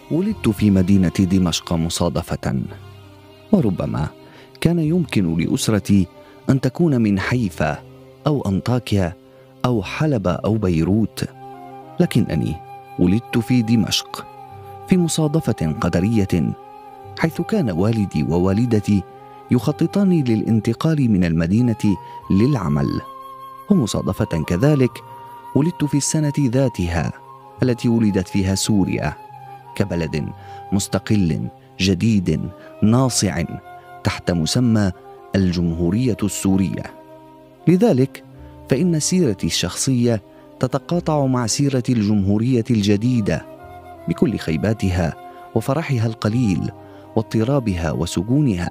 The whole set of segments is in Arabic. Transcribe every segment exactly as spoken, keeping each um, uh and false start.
ولدت في مدينة دمشق مصادفة، وربما كان يمكن لأسرتي أن تكون من حيفا أو أنطاكيا أو حلب أو بيروت، لكنني ولدت في دمشق في مصادفة قدرية، حيث كان والدي ووالدتي يخططان للانتقال من المدينة للعمل. ومصادفة كذلك ولدت في السنة ذاتها التي ولدت فيها سوريا كبلد مستقل جديد ناصع تحت مسمى الجمهورية السورية. لذلك فإن سيرتي الشخصية تتقاطع مع سيرة الجمهورية الجديدة بكل خيباتها وفرحها القليل واضطرابها وسجونها.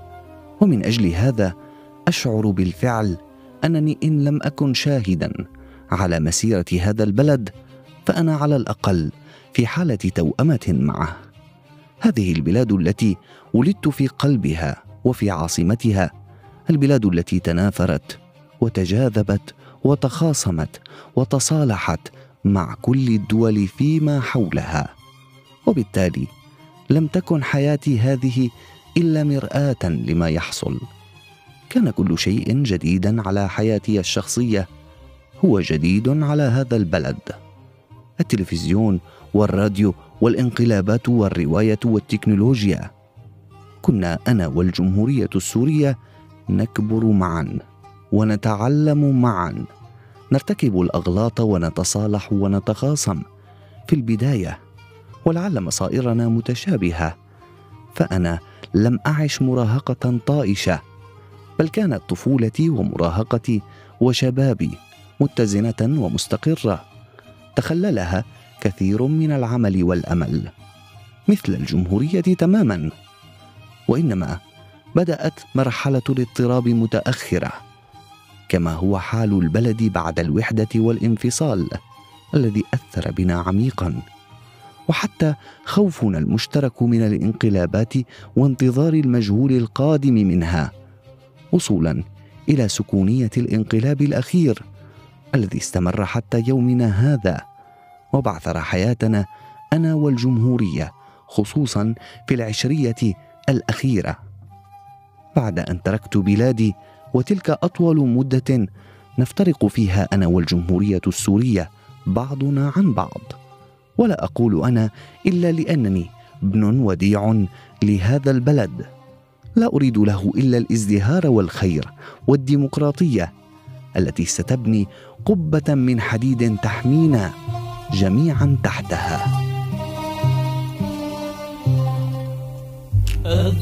ومن أجل هذا أشعر بالفعل أنني إن لم أكن شاهدا على مسيرة هذا البلد فأنا على الأقل في حالة توأمة معه. هذه البلاد التي ولدت في قلبها وفي عاصمتها، البلاد التي تنافرت وتجاذبت وتخاصمت وتصالحت مع كل الدول فيما حولها، وبالتالي لم تكن حياتي هذه إلا مرآة لما يحصل. كان كل شيء جديدا على حياتي الشخصية هو جديد على هذا البلد: التلفزيون والراديو والانقلابات والرواية والتكنولوجيا. كنا أنا والجمهورية السورية نكبر معا ونتعلم معا، نرتكب الأغلاط ونتصالح ونتخاصم في البداية، ولعل مصائرنا متشابهة، فأنا لم أعش مراهقة طائشة، بل كانت طفولتي ومراهقتي وشبابي متزنة ومستقرة تخللها كثير من العمل والأمل مثل الجمهورية تماما. وإنما بدأت مرحلة الاضطراب متأخرة، كما هو حال البلد بعد الوحدة والانفصال الذي أثر بنا عميقا، وحتى خوفنا المشترك من الانقلابات وانتظار المجهول القادم منها، وصولا إلى سكونية الانقلاب الأخير الذي استمر حتى يومنا هذا وبعثر حياتنا أنا والجمهورية، خصوصا في العشرية الأخيرة. بعد أن تركت بلادي، وتلك أطول مدة نفترق فيها أنا والجمهورية السورية بعضنا عن بعض، ولا أقول أنا إلا لأنني ابن وديع لهذا البلد، لا أريد له إلا الازدهار والخير والديمقراطية التي ستبني قبة من حديد تحمينا جميعا تحتها.